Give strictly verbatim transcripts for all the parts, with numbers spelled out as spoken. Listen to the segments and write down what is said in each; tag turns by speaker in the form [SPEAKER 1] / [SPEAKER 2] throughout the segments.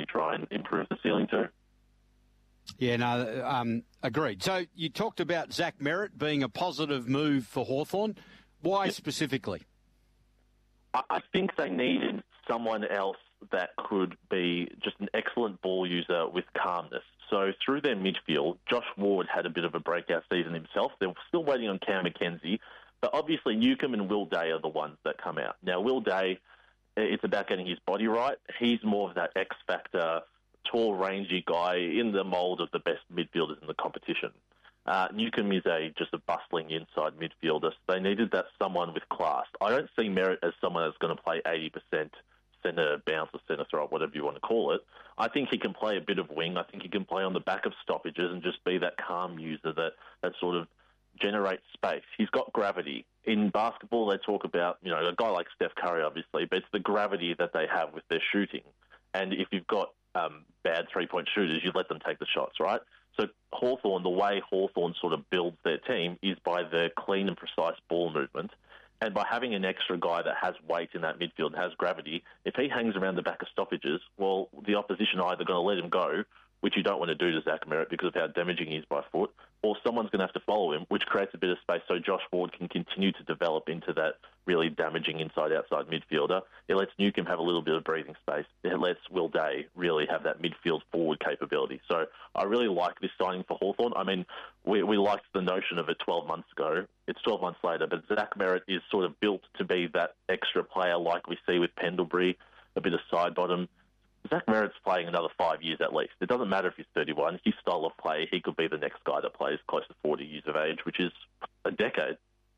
[SPEAKER 1] really try and improve the ceiling too.
[SPEAKER 2] Yeah, no, um, agreed. So you talked about Zach Merrett being a positive move for Hawthorn. Why yep. specifically?
[SPEAKER 1] I think they needed someone else that could be just an excellent ball user with calmness. So through their midfield, Josh Ward had a bit of a breakout season himself. They're still waiting on Cam Mackenzie, but obviously Newcombe and Will Day are the ones that come out. Now, Will Day, it's about getting his body right. He's more of that X-factor, tall, rangy guy in the mould of the best midfielders in the competition. Uh, Newcombe is a just a bustling inside midfielder. So they needed that someone with class. I don't see Merrett as someone that's going to play eighty percent centre bounce or centre throw, whatever you want to call it. I think he can play a bit of wing. I think he can play on the back of stoppages and just be that calm user that, that sort of generates space. He's got gravity. In basketball, they talk about, you know, a guy like Steph Curry, obviously, but it's the gravity that they have with their shooting. And if you've got um, bad three-point shooters, you let them take the shots, right? So Hawthorn, the way Hawthorn sort of builds their team is by the clean and precise ball movement. And by having an extra guy that has weight in that midfield and has gravity, if he hangs around the back of stoppages, well, the opposition are either going to let him go, which you don't want to do to Zach Merrett because of how damaging he is by foot, or someone's going to have to follow him, which creates a bit of space so Josh Ward can continue to develop into that really damaging inside-outside midfielder. It lets Newcombe have a little bit of breathing space. It lets Will Day really have that midfield forward capability. So I really like this signing for Hawthorn. I mean, we, we liked the notion of it twelve months ago. It's twelve months later, but Zach Merrett is sort of built to be that extra player like we see with Pendlebury, a bit of side bottom. Zach Merrett's playing another five years at least. It doesn't matter if he's thirty-one. His style of play, he could be the next guy that plays close to forty years of age, which is a decade.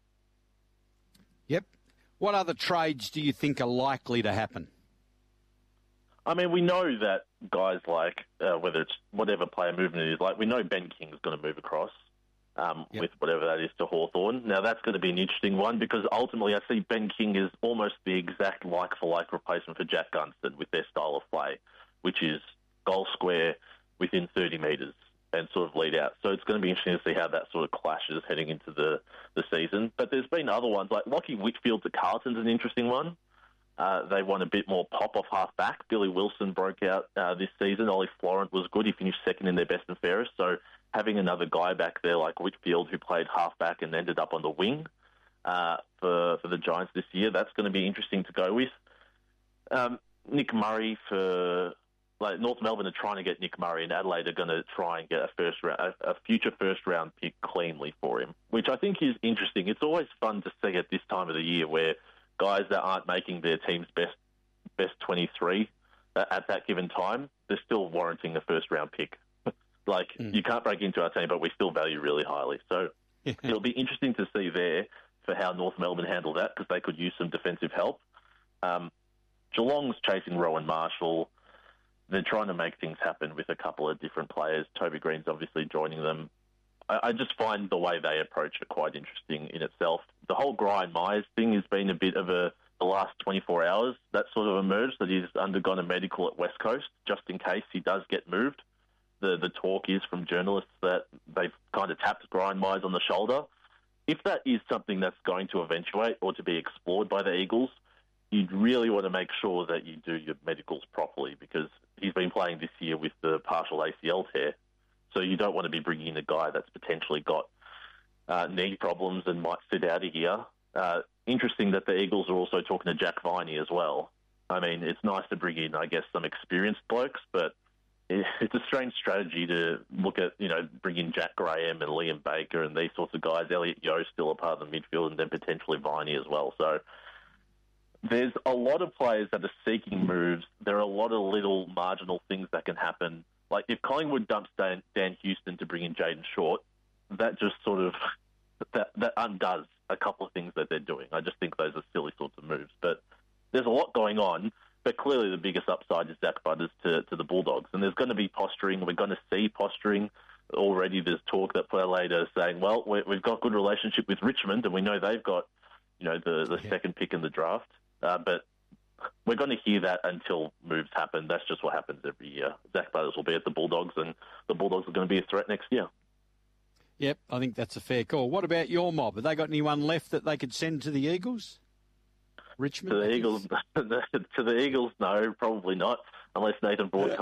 [SPEAKER 2] Yep. What other trades do you think are likely to happen?
[SPEAKER 1] I mean, we know that guys like, uh, whether it's whatever player movement it is, like we know Ben King is going to move across um, yep. with whatever that is to Hawthorn. Now, that's going to be an interesting one because ultimately I see Ben King as almost the exact like-for-like replacement for Jack Gunston with their style of play, which is goal square within thirty metres and sort of lead out. So it's going to be interesting to see how that sort of clashes heading into the, the season. But there's been other ones, like Lockie Whitfield to Carlton's an interesting one. Uh, they want a bit more pop off half back. Billy Wilson broke out uh, this season. Ollie Florent was good. He finished second in their best and fairest. So having another guy back there like Whitfield who played half back and ended up on the wing uh, for for the Giants this year, that's going to be interesting to go with. Um, Nick Murray for like North Melbourne are trying to get Nick Murray, and Adelaide are going to try and get a first round, a, a future first round pick cleanly for him, which I think is interesting. It's always fun to see at this time of the year where guys that aren't making their team's best best twenty-three at that given time, they're still warranting a first round pick. like mm. you can't break into our team, but we still value really highly. So it'll be interesting to see there for how North Melbourne handle that because they could use some defensive help. Um, Geelong's chasing Rowan Marshall. They're trying to make things happen with a couple of different players. Toby Green's obviously joining them. I, I just find the way they approach it quite interesting in itself. The whole Brian Myers thing has been a bit of a, the last twenty-four hours, that sort of emerged, that he's undergone a medical at West Coast, just in case he does get moved. The the talk is from journalists that they've kind of tapped Brian Myers on the shoulder. If that is something that's going to eventuate or to be explored by the Eagles, you'd really want to make sure that you do your medicals properly because he's been playing this year with the partial A C L tear. So you don't want to be bringing in a guy that's potentially got uh, knee problems and might sit out of here. Uh, interesting that the Eagles are also talking to Jack Viney as well. I mean, it's nice to bring in, I guess, some experienced blokes, but it's a strange strategy to look at, you know, bring in Jack Graham and Liam Baker and these sorts of guys. Elliot Yo's still a part of the midfield and then potentially Viney as well. So there's a lot of players that are seeking moves. There are a lot of little marginal things that can happen. Like if Collingwood dumps Dan, Dan Houston to bring in Jayden Short, that just sort of that, that undoes a couple of things that they're doing. I just think those are silly sorts of moves. But there's a lot going on. But clearly the biggest upside is Zach Butters to, to the Bulldogs. And there's going to be posturing. We're going to see posturing. Already there's talk that Adelaide are saying, well, we've got a good relationship with Richmond and we know they've got, you know, the, the yeah. second pick in the draft. Uh, but we're going to hear that until moves happen. That's just what happens every year. Zach Butters will be at the Bulldogs and the Bulldogs are going to be a threat next year.
[SPEAKER 2] Yep, I think that's a fair call. What about your mob? Have they got anyone left that they could send to the Eagles? Richmond?
[SPEAKER 1] To the Eagles, to the Eagles, no, probably not, unless Nathan Broad